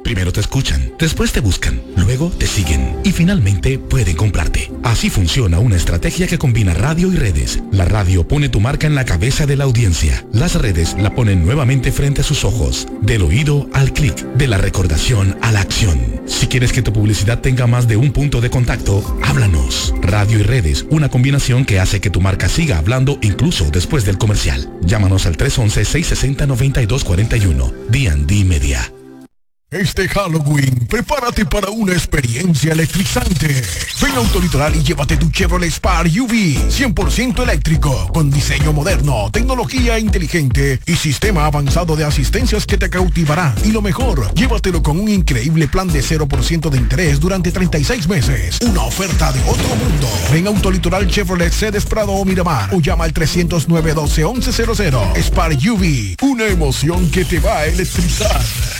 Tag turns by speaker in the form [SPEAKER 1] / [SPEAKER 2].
[SPEAKER 1] Primero te escuchan, después te buscan, luego te siguen y finalmente pueden comprarte. Así funciona una estrategia que combina radio y redes. La radio pone tu marca en la cabeza de la audiencia. Las redes la ponen nuevamente frente a sus ojos. Del oído al clic, de la recordación a la acción. Si quieres que tu publicidad tenga más de un punto de contacto, háblanos. Radio y redes, una combinación que hace que tu marca siga hablando incluso después del comercial. Llámanos al 311-660-9241. D&D Media.
[SPEAKER 2] Este Halloween, prepárate para una experiencia electrizante. Ven a Autolitoral y llévate tu Chevrolet Spark UV 100% eléctrico, con diseño moderno, tecnología inteligente y sistema avanzado de asistencias que te cautivará. Y lo mejor, llévatelo con un increíble plan de 0% de interés durante 36 meses. Una oferta de otro mundo. Ven a Autolitoral Chevrolet Cedes Prado o Miramar o llama al 309-12-1100. Spark UV, una emoción que te va a electrizar.